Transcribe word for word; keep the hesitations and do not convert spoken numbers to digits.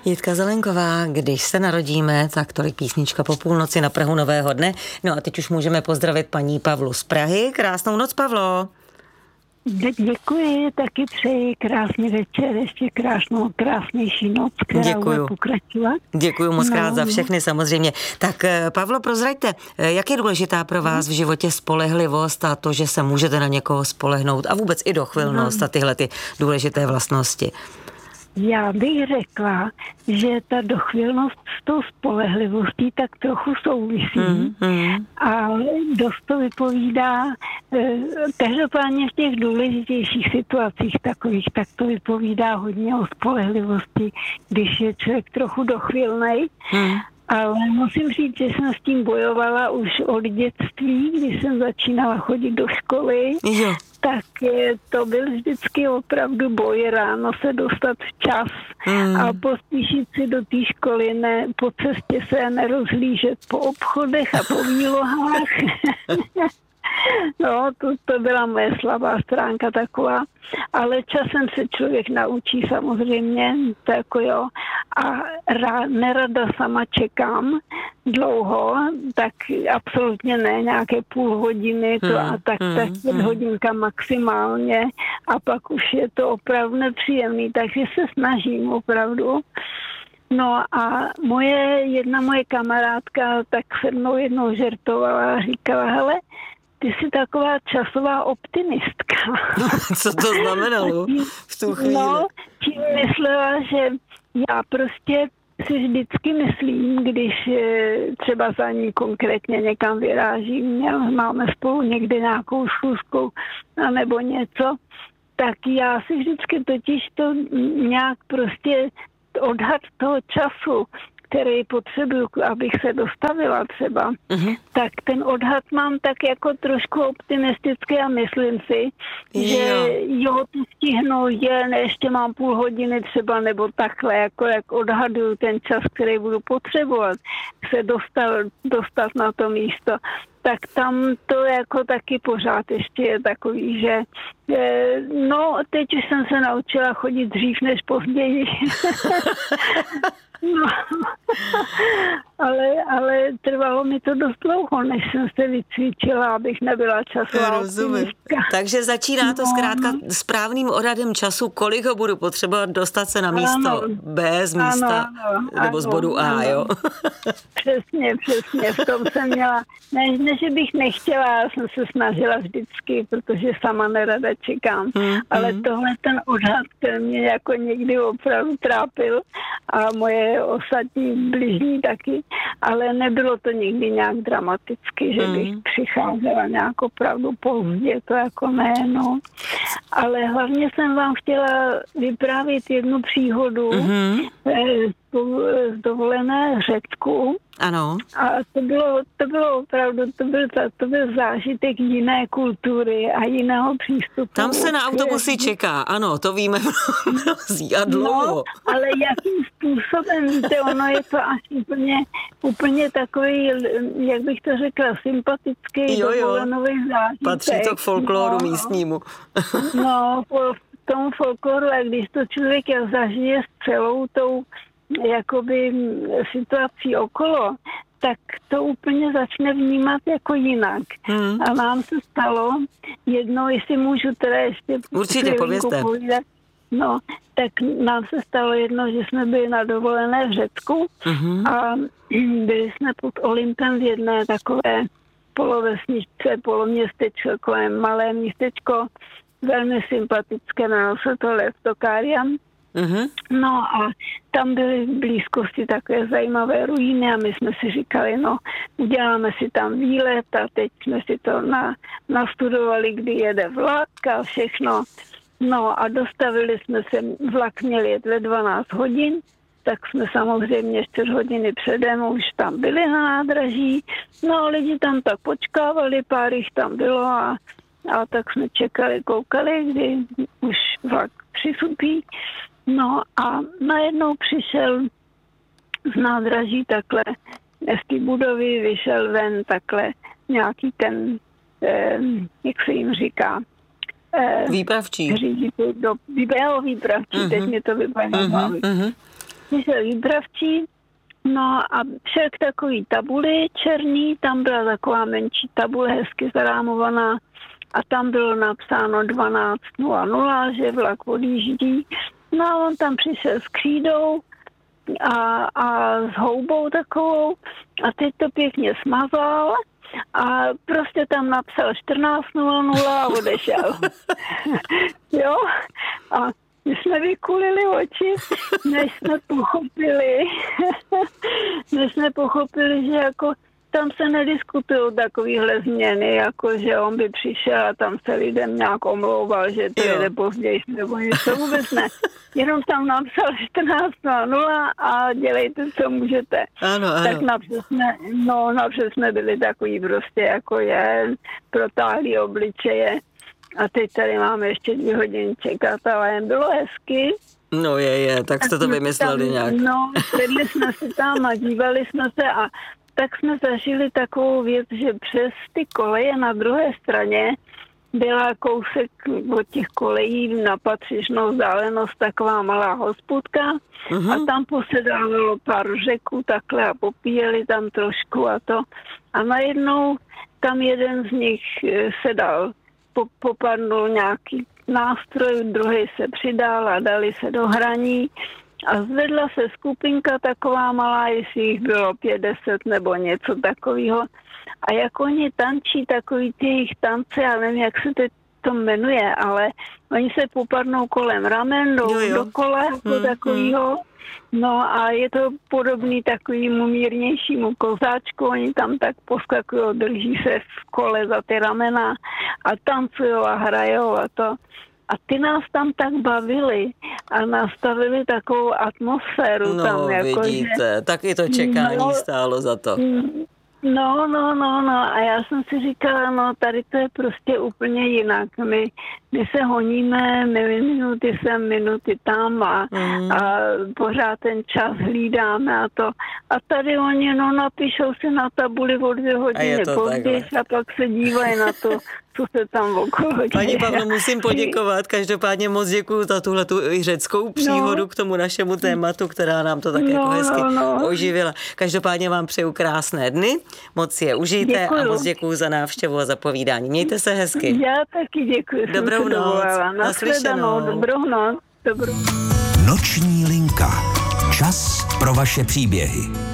Jitka Zelenková, když se narodíme, tak tolik písnička po půlnoci na prahu nového dne. No a teď už můžeme pozdravit paní Pavlu z Prahy. Krásnou noc, Pavlo. Děkuji, taky přeji krásný večer, ještě krásnou, krásnější noc, která Děkuju. bude pokračovat. Děkuju moc krát no, za všechny samozřejmě. Tak Pavlo, prozraďte, jak je důležitá pro vás v životě spolehlivost a to, že se můžete na někoho spolehnout a vůbec i dochvilnost a tyhle ty důležité vlastnosti? Já bych řekla, že ta dochvilnost s tou spolehlivostí tak trochu souvisí mm, mm. a dost to vypovídá, každopádně v těch důležitějších situacích takových, tak to vypovídá hodně o spolehlivosti, když je člověk trochu dochvilnej. Mm. Ale musím říct, že jsem s tím bojovala už od dětství, když jsem začínala chodit do školy. Jo. Tak to byl vždycky opravdu boj ráno se dostat včas mm. a pospíšit si do té školy, ne, po cestě se nerozhlížet po obchodech a po výlohách. No, to, to byla moje slabá stránka taková, ale časem se člověk naučí samozřejmě, to jako jo, a ra, nerada sama čekám dlouho, tak absolutně ne, nějaké půl hodiny, to a tak, tak pět hodinka maximálně a pak už je to opravdu nepříjemný, takže se snažím opravdu. No a moje, jedna moje kamarádka tak se mnou jednou žertovala a říkala, hele, ty jsi taková časová optimistka. Co to znamenalo v tu chvíli? No, tím myslela, že já prostě si vždycky myslím, když třeba za ní konkrétně někam vyrážím, máme spolu někde nějakou schůzku nebo něco, tak já si vždycky totiž to nějak prostě odhad toho času, který potřebuju, abych se dostavila třeba, uh-huh. tak ten odhad mám tak jako trošku optimistický a myslím si, že jo, jo to stihnu, je, ne, ještě mám půl hodiny třeba, nebo takhle, jako jak odhaduju ten čas, který budu potřebovat se dostat, dostat na to místo. Tak tam to jako taky pořád ještě je takový, že no, teď už jsem se naučila chodit dřív než později. No, ale, ale trvalo mi to dost dlouho, než jsem se vycvičila, abych nebyla časová optimistka. Takže začíná to zkrátka správným odhadem času, kolik ho budu potřebovat dostat se na místo ano, B z místa, ano, nebo ano, z bodu A, ano. Jo? Přesně, přesně, v tom jsem měla, ne, ne, že bych nechtěla, já jsem se snažila vždycky, protože sama nerada čekám, hmm, ale hmm. tohle ten odhad, který mě jako někdy opravdu trápil a moje ostatní bližní taky, ale nebylo to nikdy nějak dramaticky, že bych mm. přicházela nějak opravdu pozdě, to jako ne, no. Ale hlavně jsem vám chtěla vyprávět jednu příhodu mm-hmm. z dovolené Řecku. Ano. A to bylo, to bylo opravdu, to byl, to byl zážitek jiné kultury a jiného přístupu. Tam se na autobusy čeká, ano, to víme mnozí a dlouho. No, ale jakým způsobem, víte, ono je to až úplně, úplně takový, jak bych to řekla, sympatický dovolenový zážitek. Patří to k folkloru no, místnímu. No, v tom folkloru, a když to člověk zažije s celou tou jakoby situací okolo, tak to úplně začne vnímat jako jinak. Hmm. A nám se stalo jednou, jestli můžu teda ještě určitě povězte. Povídat, no, tak nám se stalo jedno, že jsme byli na dovolené v Řecku mm-hmm. a byli jsme pod Olympem v jedné takové polovesničce, poloměstečko, takové malé městečko, velmi sympatické, jmenovalo se to Leftokáriam. Mm-hmm. No a tam byly v blízkosti takové zajímavé ruiny a my jsme si říkali, no uděláme si tam výlet a teď jsme si to na, nastudovali, kdy jede vlak a všechno. No a dostavili jsme se, vlak měl jet ve dvanáct hodin, tak jsme samozřejmě čtyři hodiny předem už tam byli na nádraží. No a lidi tam tak počkávali, pár jich tam bylo a, a tak jsme čekali, koukali, kdy už vlak přisupí. No a najednou přišel z nádraží takhle, z té budovy vyšel ven takhle nějaký ten, eh, jak se jim říká, eh, výpravčí. Řiditel do, výpravčí, uh-huh. teď mě to vypadá. Uh-huh. přišel výbravčí, no a šel k takový tabuli černý, tam byla taková menší tabule, hezky zarámovaná a tam bylo napsáno dvanáct nula nula, že vlak odjíždí. No a on tam přišel s křídou a, a s houbou takovou a teď to pěkně smazal a prostě tam napsal čtrnáct nula nula a odešel. Jo? A my jsme vykulili oči, než jsme pochopili, než jsme pochopili, že jako tam se nediskutují takovýhle změny, jako že on by přišel a tam se lidem nějak omlouval, že to jde později, nebo něco, vůbec ne. Jenom tam napsal čtrnáct nula nula a dělejte, co můžete. Ano, ano. Tak napřed jsme, no, napřed jsme byli takový prostě jako je, protáhlý obličeje. A teď tady máme ještě dvě hodiny čekat, ale jen bylo hezky. No je, je, tak jste to vymysleli tam, nějak. No, sedli jsme si tam a dívali jsme se a tak jsme zažili takovou věc, že přes ty koleje na druhé straně byla kousek od těch kolejí na patřičnou vzdálenost taková malá hospůdka uh-huh. a tam posedávalo pár řeků takhle a popíjeli tam trošku a to. A najednou tam jeden z nich sedal, popadnul nějaký nástroj, druhý se přidal a dali se do hraní. A zvedla se skupinka taková malá, jestli jich bylo pět, deset nebo něco takového. A jak oni tančí takový ty jejich tance, já nevím, jak se teď to jmenuje, ale oni se popadnou kolem ramen, do, jo, jo. dokola, jako hmm, takového. Hmm. No a je to podobný takovému mírnějšímu kozáčku, oni tam tak poskakují, drží se v kole za ty ramena a tancují a hrajou a to. A ty nás tam tak bavili a nastavili takovou atmosféru no, tam. Jako, vidíte, že, tak i to čekání no, stálo za to. No, no, no, no. A já jsem si říkala, no tady to je prostě úplně jinak. My, my se honíme, my minuty sem, minuty tam a, mm. a pořád ten čas hlídáme a to. A tady oni, no, napíšou si na tabuli o dvě hodiny později a pak se dívají na to, co se tam okolo děje. Paní Pavlo, musím poděkovat. Každopádně moc děkuju za tuhletu řeckou příhodu no. k tomu našemu tématu, která nám to tak no, jako hezky no, no. oživila. Každopádně vám přeju krásné dny, moc je užijte děkuju. A moc děkuju za návštěvu a za povídání. Mějte se hezky. Já taky děkuji. Dobrou noc. Naslyšenou. Dobrou noc. Dobrou. Noční linka. Čas pro vaše příběhy.